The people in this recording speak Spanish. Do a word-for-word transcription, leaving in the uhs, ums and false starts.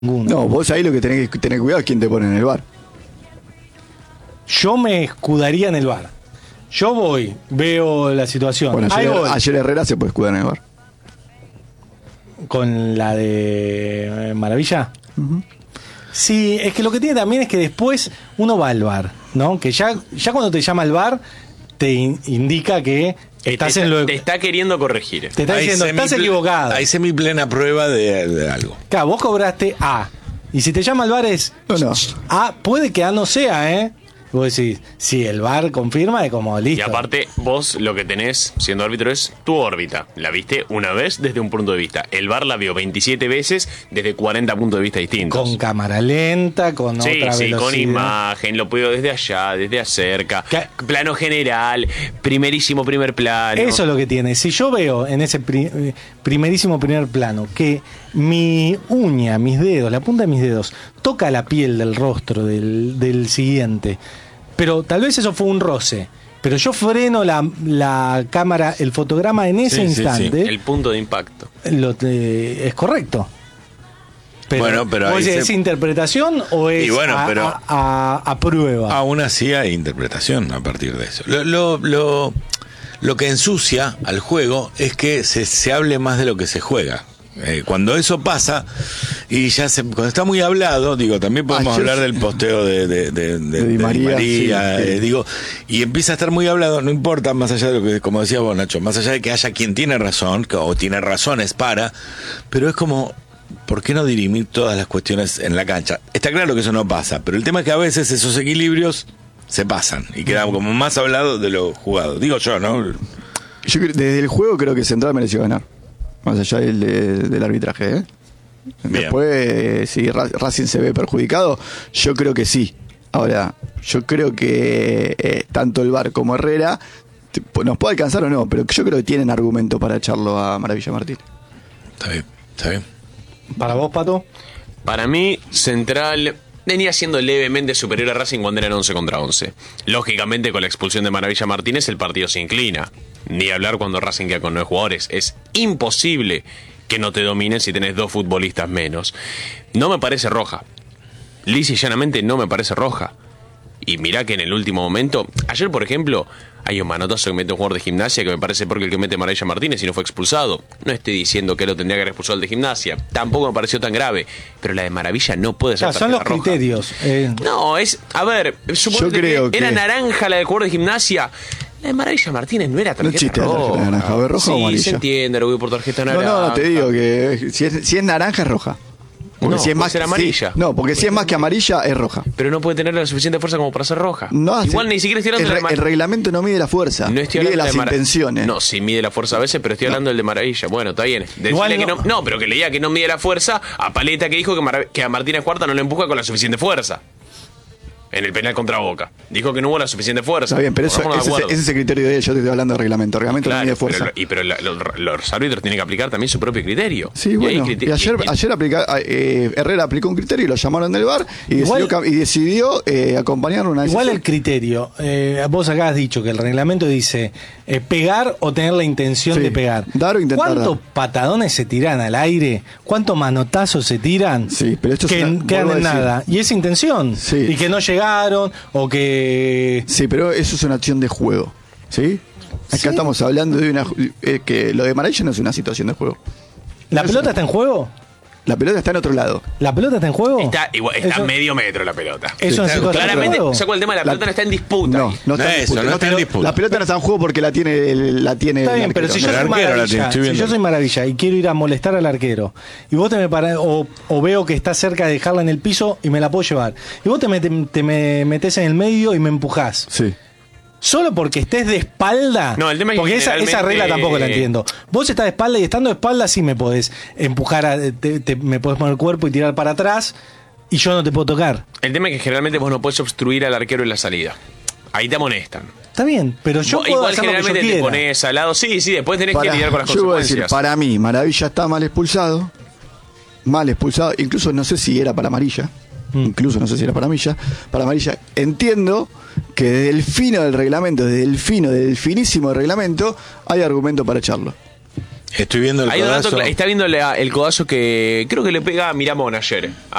ninguno. No, vos ahí lo que tenés que tener cuidado es quién te pone en el bar. Yo me escudaría en el bar. Yo voy, veo la situación. Bueno, ayer, gol. ayer Herrera se puede escudar en el bar. ¿Con la de Maravilla? Uh-huh. Sí, es que lo que tiene también es que después uno va al bar, ¿no? Que ya, ya cuando te llama al bar te in- indica que estás te, en lo... Te está queriendo corregir. Te está Hay diciendo, estás semipl- equivocado. Hay semiplena prueba de, de algo. Claro, vos cobraste A. Y si te llama al bar es... No, no. A, puede que A no sea, ¿eh? Vos decís, si el bar confirma, es como listo. Y aparte, vos lo que tenés siendo árbitro es tu órbita. La viste una vez desde un punto de vista. El V A R la vio veintisiete veces desde cuarenta puntos de vista distintos. Con cámara lenta, con Sí, otra sí, velocidad. con imagen, lo puedo desde allá, desde acerca. ¿Qué? Plano general, primerísimo primer plano. Eso es lo que tiene. Si yo veo en ese pri- primerísimo primer plano que mi uña, mis dedos, la punta de mis dedos, toca la piel del rostro del, del siguiente, pero tal vez eso fue un roce, pero yo freno la, la cámara, el fotograma en ese Sí, sí, instante, sí. El punto de impacto. lo te- es correcto. Pero, Bueno, pero ¿vos ahí decís, se- ¿es interpretación o es Y bueno, a, pero- a- a- a prueba? Aún así hay interpretación a partir de eso. Lo, lo, lo, lo que ensucia al juego es que se, se hable más de lo que se juega. Eh, cuando eso pasa y ya se, cuando está muy hablado, digo, también podemos Ah, yo- hablar del posteo de, de, de, de- De Di de María, María, sí, sí. eh, digo, y empieza a estar muy hablado, no importa, más allá de lo que, como decías vos, Nacho, más allá de que haya quien tiene razón que- o tiene razones para, pero es como, ¿por qué no dirimir todas las cuestiones en la cancha? Está claro que eso no pasa, pero el tema es que a veces esos equilibrios se pasan y quedan como más hablado de lo jugado. Digo yo, ¿no? Yo creo- desde el juego creo que Central mereció ganar. Más allá del, de- del arbitraje, ¿eh? Bien. Después, eh, si Ra- Racing se ve perjudicado, yo creo que sí. Ahora, yo creo que eh, tanto el V A R como Herrera te- nos puede alcanzar o no, pero yo creo que tienen argumento para echarlo a Maravilla Martín. Está bien, está bien. ¿Para vos, Pato? Para mí, Central venía siendo levemente superior a Racing cuando eran once contra once. Lógicamente, con la expulsión de Maravilla Martínez, el partido se inclina. Ni hablar cuando Racing queda con nueve jugadores. Es imposible que no te dominen si tenés dos futbolistas menos. No me parece roja. Lisa y llanamente no me parece roja. Y mirá que en el último momento, ayer por ejemplo, hay un manotazo que mete un jugador de Gimnasia que me parece porque el que mete Maravilla Martínez y no fue expulsado. No estoy diciendo que lo tendría que haber expulsado el de Gimnasia. Tampoco me pareció tan grave. Pero la de Maravilla no puede ser Ya, son tarjeta los roja. criterios. eh. No, es. A ver, suponete creo que era que- naranja la del jugador de Gimnasia. La de Maravilla Martínez no era tarjeta existe la roja. tarjeta naranja, ¿o es roja sí, o amarilla? se entiende, lo voy por tarjeta No, naranja. no, no, te digo que si es, si es naranja es roja. Porque No, si es puede más ser que- amarilla. sí, no, porque si es más que amarilla es roja. Pero no puede tener la suficiente fuerza como para ser roja. No hace- Igual ni siquiera estoy el, hablando re- de la el reglamento no mide la fuerza, No estoy mide hablando las de Mara- intenciones. No, sí mide la fuerza a veces, pero estoy hablando del de Maravilla. Bueno, está bien. Decirle Igual que no. no, no, pero que le diga que no mide la fuerza a Paleta que dijo que, Mara- que a Martínez Cuarta no le empuja con la suficiente fuerza. En el penal contra Boca. Dijo que no hubo la suficiente fuerza. Está bien, pero eso, Pongámonos ese, de ese acuerdo. es el criterio de él. Yo te estoy hablando de reglamento. El reglamento no Claro, mide fuerza. pero, y, pero la- los, los árbitros tienen que aplicar también su propio criterio. Sí, Y bueno. hay Y, criterio- ayer, y- ayer aplica, eh, Herrera aplicó un criterio y lo llamaron del V A R y Igual- decidió, cam- y decidió eh, acompañar una Igual decisión. el criterio, eh, vos acá has dicho que el reglamento dice eh, pegar o tener la intención Sí, de pegar. dar o intentar ¿Cuántos dar? patadones se tiran al aire? ¿Cuántos manotazos se tiran? Sí, pero esto es que una- quedan vuelvo a en decir. nada. Y es intención. Sí. Y que no llegaron o que... Sí, pero eso es una acción de juego. ¿Sí? Acá Sí. estamos hablando de una. eh, que lo de Maravilla no es una situación de juego. ¿La No es pelota una- está en juego? La pelota está en otro lado. ¿La pelota está en juego? Está, igual, está Eso- a medio metro la pelota. ¿Es una Está- situación de Claramente, juego? saco el tema de la La- pelota, no está en disputa. No, ahí. no está No, en eso, disputa. no está en pero disputa. La pelota no está en juego porque la tiene el- la tiene Está el bien, pero arquero. si yo El soy arquero la tiene, Maravilla, estoy si viendo. yo soy Maravilla y quiero ir a molestar al arquero, y vos te me parás, o, o veo que está cerca de dejarla en el piso y me la puedo llevar, y vos te, met- te me metés en el medio y me empujás. Sí. Solo porque estés de espalda. No, el tema es que porque esa, esa generalmente- regla tampoco la entiendo. Vos estás de espalda y estando de espalda sí me podés empujar, a- te- te- me podés poner el cuerpo y tirar para atrás y yo no te puedo tocar. El tema es que generalmente vos no podés obstruir al arquero en la salida. Ahí te amonestan. Está bien, pero yo Vos puedo igual hacer lo que yo generalmente te quiera. pones al lado. Sí, sí, después tenés Para- que lidiar con las yo voy a decir, consecuencias. para mí, Maravilla está mal expulsado. Mal expulsado. Incluso no sé si era para amarilla. Mm. Incluso no sé si era para amarilla. Para amarilla. Entiendo que desde el fino del reglamento, desde el fino, desde el finísimo del reglamento, hay argumento para echarlo. Estoy viendo el Ahí Donato codazo. está viendo la- el codazo que creo que le pega a Miramón ayer.